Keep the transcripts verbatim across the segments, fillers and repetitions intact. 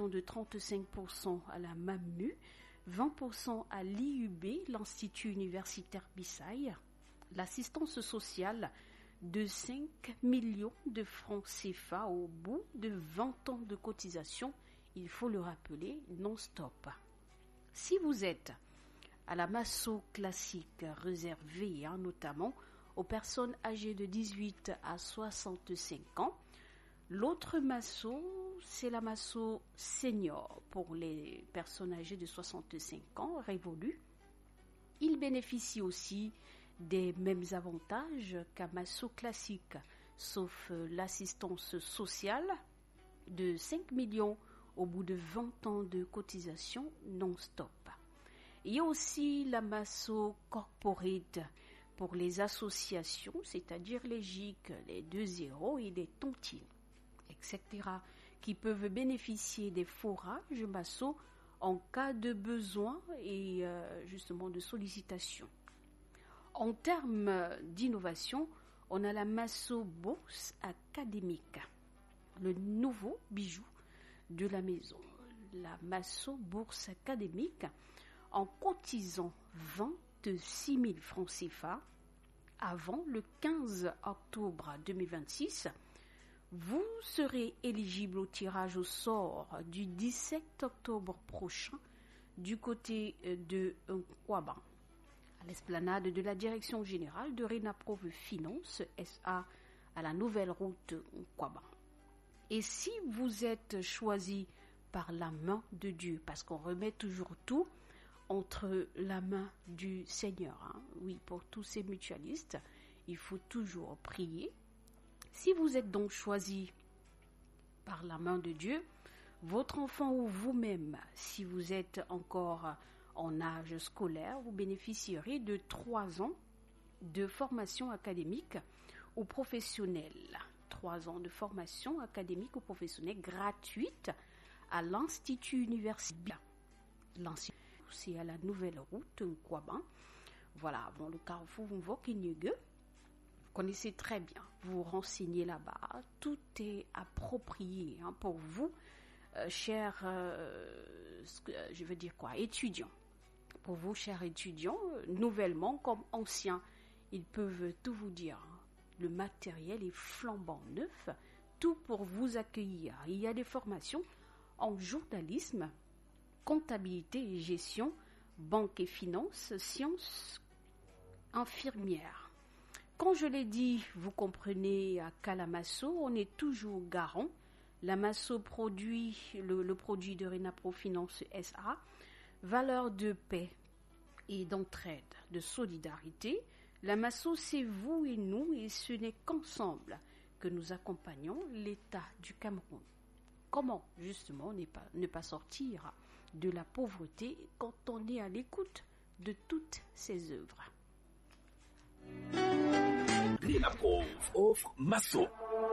montant de trente-cinq pour cent à la MAMU, vingt pour cent à l'I U B, l'Institut universitaire Bissaï, l'assistance sociale de cinq millions de francs C F A au bout de vingt ans de cotisation, il faut le rappeler, non-stop. Si vous êtes à la Masso classique réservée hein, notamment aux personnes âgées de dix-huit à soixante-cinq ans, l'autre Masso, c'est la Masso senior pour les personnes âgées de soixante-cinq ans révolues. Il bénéficie aussi des mêmes avantages qu'un Masso classique, sauf l'assistance sociale de cinq millions au bout de vingt ans de cotisation non-stop. Il y a aussi la Masso corporate pour les associations, c'est-à-dire les G I C, les deux zéro et les tontines, et cetera, qui peuvent bénéficier des forages Masso en cas de besoin et euh, justement de sollicitation. En termes d'innovation, on a la Masso Bourse académique, le nouveau bijou de la maison. La Masso Bourse académique, en cotisant vingt-six mille francs C F A avant le quinze octobre deux mille vingt-six, vous serez éligible au tirage au sort du dix-sept octobre prochain du côté de Nkwaban, à l'esplanade de la Direction générale de Renaprove Finance S A à la nouvelle route Nkwaban. Et si vous êtes choisi par la main de Dieu, parce qu'on remet toujours tout entre la main du Seigneur, hein, oui, pour tous ces mutualistes, il faut toujours prier. Si vous êtes donc choisi par la main de Dieu, votre enfant ou vous-même, si vous êtes encore en âge scolaire, vous bénéficierez de trois ans de formation académique ou professionnelle. Trois ans de formation académique ou professionnelle gratuite à l'Institut universitaire. L'Institut, c'est à la nouvelle route Nkwaban. Voilà, avant le carrefour Mvokinyuge. Vous connaissez très bien, vous vous renseignez là-bas. Tout est approprié hein, pour vous, euh, chers, euh, je veux dire quoi, étudiants. Pour vous, chers étudiants, nouvellement comme anciens, ils peuvent tout vous dire. Le matériel est flambant neuf, tout pour vous accueillir. Il y a des formations en journalisme, comptabilité et gestion, banque et finance, sciences infirmières. Quand je l'ai dit, vous comprenez qu'à la Masso, on est toujours garant. La Masso produit, le, le produit de Renaprove Finance S A, valeur de paix et d'entraide, de solidarité. La Masso, c'est vous et nous, et ce n'est qu'ensemble que nous accompagnons l'État du Cameroun. Comment, justement, ne pas, ne pas sortir de la pauvreté quand on est à l'écoute de toutes ces œuvres? Renaprove offre Masso.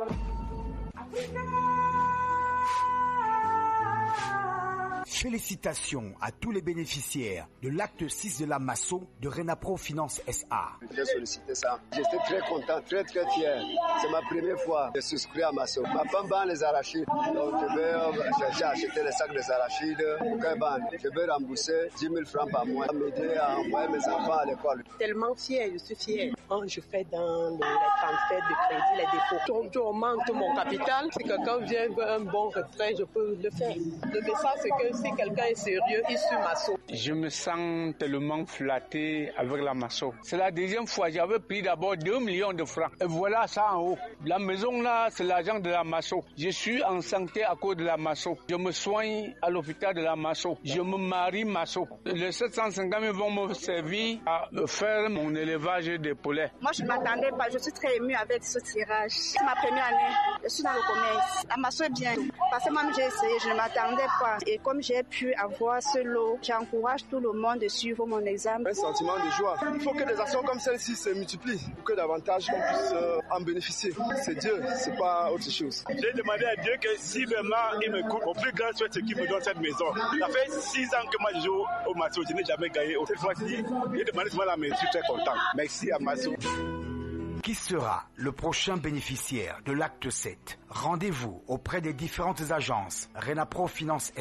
Félicitations à tous les bénéficiaires de l'acte six de la Masso de Renaprove Finance S A. J'ai sollicité ça. J'étais très content, très très fier. C'est ma première fois de souscrire à Masso. Ma femme vend les arachides. Donc je vais, j'ai acheté les sacs des arachides. Je vais rembourser dix mille francs par mois. Ça m'aider à envoyer mes enfants à l'école. Tellement fier, je suis fier. Quand je fais dans le, les transferts de crédit, les dépôts, donc je augmente mon capital. Si quelqu'un vient veut un bon retrait, je peux le faire. Le message, c'est que si quelqu'un est sérieux, il suit Masso. Je me sens tellement flatté avec la Masso. C'est la deuxième fois. J'avais pris d'abord deux millions de francs. Et voilà ça en haut. La maison là, c'est l'argent de la Masso. Je suis en santé à cause de la Masso. Je me soigne à l'hôpital de la Masso. Je me marie Masso. Les sept cent cinquante mille vont me servir à faire mon élevage de poulets. Moi, je ne m'attendais pas. Je suis très émue avec ce tirage. C'est ma première année. Je suis dans le commerce. La Masso est bien. Parce que même j'ai essayé, je ne m'attendais pas. Et comme j'ai pu avoir ce lot, j'encourage tout le monde de suivre mon examen. Un sentiment de joie. Il faut que des actions comme celle-ci se multiplient pour que davantage qu'on puisse en bénéficier. C'est Dieu, c'est pas autre chose. J'ai demandé à Dieu que si vraiment il me coupe, au plus grand souhait, c'est qu'il me donne cette maison. Ça fait six ans que moi je joue au Masso, je n'ai jamais gagné. Cette fois-ci, j'ai demandé souvent la maison, je suis très content. Merci à Masso. Qui sera le prochain bénéficiaire de l'acte sept? Rendez-vous auprès des différentes agences Renaprove Finance